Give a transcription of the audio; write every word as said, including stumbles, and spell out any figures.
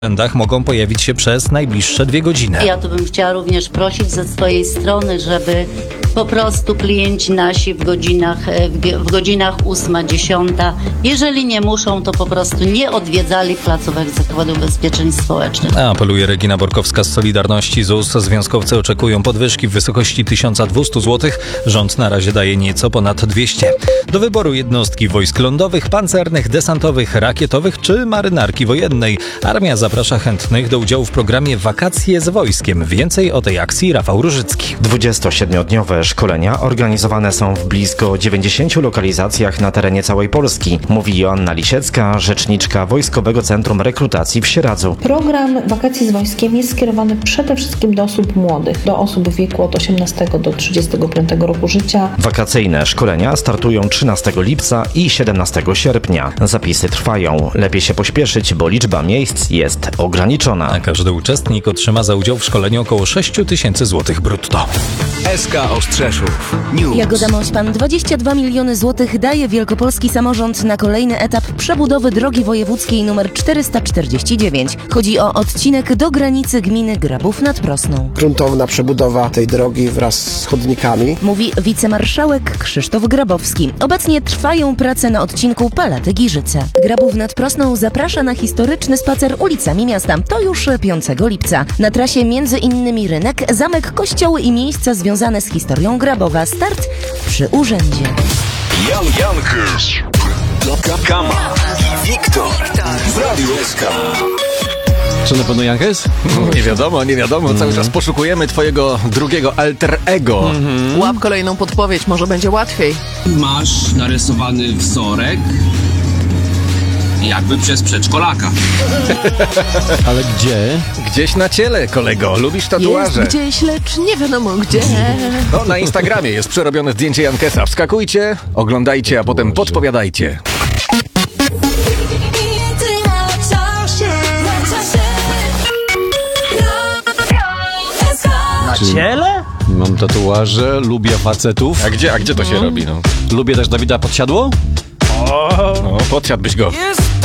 urzędach mogą pojawić się przez najbliższe dwie godziny. Ja tu bym chciała również prosić ze swojej strony, żeby po prostu klienci nasi w godzinach, w godzinach ósma, dziesiąta, jeżeli nie muszą, to po prostu nie odwiedzali placówek Zakładu Ubezpieczeń Społecznych. Apeluje Regina Borkowska z Solidarności. Z U S. Związkowcy oczekują podwyżki w wysokości tysiąc dwieście złotych. Rząd na razie daje nieco ponad dwieście. Do wyboru jednostki wojsk lądowych, pancernych, desantowych, rakietowych czy marynarki wojennej. Armia zaprasza chętnych do udziału w programie Wakacje z wojskiem. Więcej o tej akcji Rafał Różycki. dwudziestosiedmiodniowe szkolenia organizowane są w blisko dziewięćdziesięciu lokalizacjach na terenie całej Polski, mówi Joanna Lisiecka, rzeczniczka Wojskowego Centrum Rekrutacji w Sieradzu. Program Wakacji z wojskiem jest skierowany przede wszystkim do osób młodych, do osób w wieku od osiemnastego do trzydziestego piątego roku życia. Wakacyjne szkolenia startują trzynastego lipca i siedemnastego sierpnia. Zapisy trwają. Lepiej się pośpieszyć, bo liczba miejsc jest ograniczona. A każdy uczestnik otrzyma za udział w szkoleniu około sześć tysięcy złotych brutto. S K Ostrzeszów News. Jagoda Mośpan dwadzieścia dwa miliony złotych daje wielkopolski samorząd na kolejny etap przebudowy drogi wojewódzkiej nr czterysta czterdzieści dziewięć. Chodzi o odcinek do granicy gminy Grabów nad Prosną. Gruntowna przebudowa tej drogi wraz z chodnikami. Mówi wicemarszałek Krzysztof Grabowski. Obecnie trwają prace na odcinku Palaty-Giżyce. Grabów nad Prosną zaprasza na historyczny spacer ulicami miasta. To już piątego lipca. Na trasie między innymi rynek, zamek, kościoły i miejsca związane z historią Grabowa. Start przy urzędzie. Jan Jankes, Kama i Wiktor w Radiu S K. Co na pewno Jankes? Nie wiadomo, nie wiadomo. Mm. Cały czas poszukujemy twojego drugiego alter ego. Mm-hmm. Łap kolejną podpowiedź, może będzie łatwiej. Masz narysowany wzorek jakby przez przedszkolaka. Ale gdzie? Gdzieś na ciele, kolego. Lubisz tatuaże? Jest gdzieś, lecz nie wiadomo gdzie. No, na Instagramie jest przerobione zdjęcie Jankesa. Wskakujcie, oglądajcie, a potem podpowiadajcie. Na ciele? Mam tatuaże, lubię facetów. A gdzie, a gdzie to się no. robi? No? Lubię też Dawida Podsiadło. O, no, podsiadłbyś go.